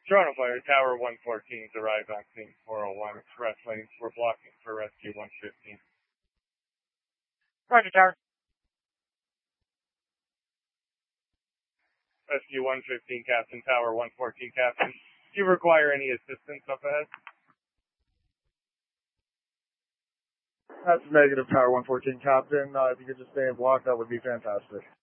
Toronto Fire, Tower 114's arrived on scene 401 express lanes. We're blocking for rescue 115. Roger, Tower. Rescue 115, Captain, Tower 114, Captain. Do you require any assistance up ahead? That's negative, Tower 114, Captain. If you could just stay in block, that would be fantastic.